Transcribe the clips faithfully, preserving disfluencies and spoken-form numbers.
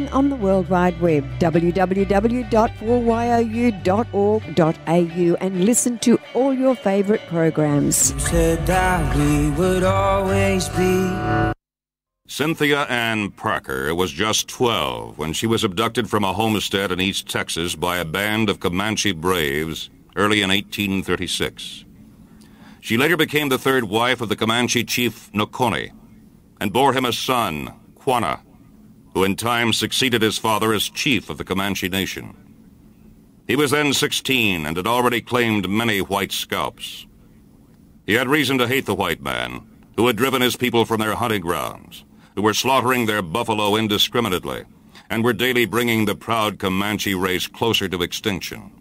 on the World Wide Web, w w w dot four y o u dot org dot a u, and listen to all your favourite programs. You said that we would always be. Cynthia Ann Parker was just twelve when she was abducted from a homestead in East Texas by a band of Comanche braves early in eighteen thirty-six. She later became the third wife of the Comanche chief Noconi and bore him a son, Quanah, who in time succeeded his father as chief of the Comanche Nation. He was then sixteen and had already claimed many white scalps. He had reason to hate the white man, who had driven his people from their hunting grounds, who were slaughtering their buffalo indiscriminately, and were daily bringing the proud Comanche race closer to extinction.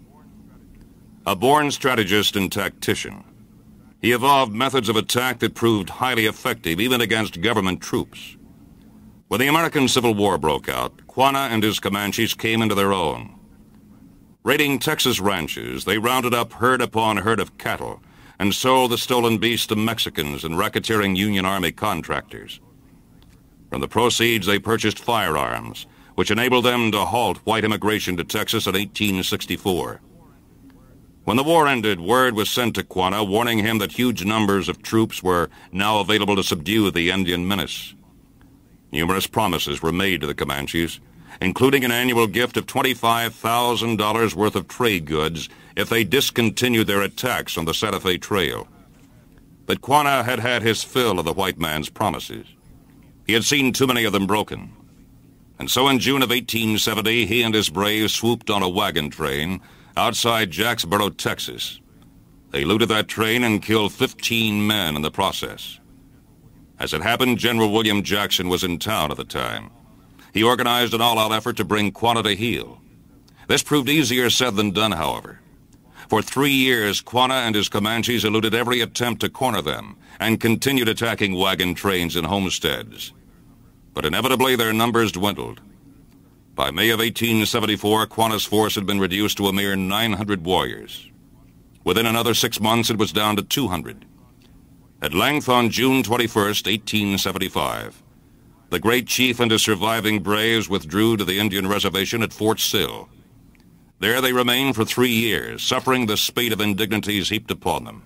A born strategist and tactician, he evolved methods of attack that proved highly effective even against government troops. When the American Civil War broke out, Quanah and his Comanches came into their own. Raiding Texas ranches, they rounded up herd upon herd of cattle and sold the stolen beasts to Mexicans and racketeering Union Army contractors. From the proceeds, they purchased firearms, which enabled them to halt white immigration to Texas in eighteen sixty-four. When the war ended, word was sent to Quanah warning him that huge numbers of troops were now available to subdue the Indian menace. Numerous promises were made to the Comanches, including an annual gift of twenty-five thousand dollars worth of trade goods if they discontinued their attacks on the Santa Fe Trail. But Quanah had had his fill of the white man's promises. He had seen too many of them broken. And so in June of eighteen seventy, he and his braves swooped on a wagon train outside Jacksboro, Texas. They looted that train and killed fifteen men in the process. As it happened, General William Jackson was in town at the time. He organized an all-out effort to bring Quanah to heel. This proved easier said than done, however. For three years, Quanah and his Comanches eluded every attempt to corner them and continued attacking wagon trains and homesteads. But inevitably, their numbers dwindled. By May of eighteen seventy-four, Quanah's force had been reduced to a mere nine hundred warriors. Within another six months, it was down to two hundred. At length, on June twenty-first, eighteen seventy-five, the great chief and his surviving braves withdrew to the Indian reservation at Fort Sill. There they remained for three years, suffering the spate of indignities heaped upon them.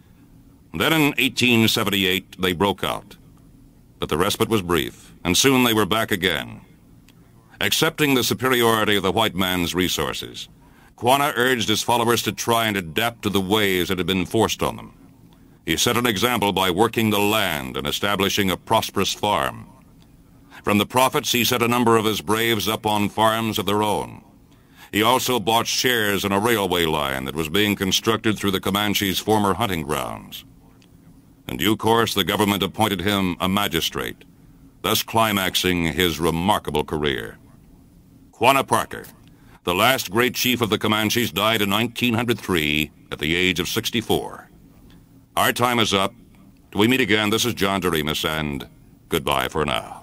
Then in eighteen seventy-eight, they broke out. But the respite was brief, and soon they were back again. Accepting the superiority of the white man's resources, Quanah urged his followers to try and adapt to the ways that had been forced on them. He set an example by working the land and establishing a prosperous farm. From the profits, he set a number of his braves up on farms of their own. He also bought shares in a railway line that was being constructed through the Comanches' former hunting grounds. In due course, the government appointed him a magistrate, thus climaxing his remarkable career. Quanah Parker, the last great chief of the Comanches, died in nineteen oh three at the age of sixty-four. Our time is up. Till we meet again, this is John Doremus, and goodbye for now.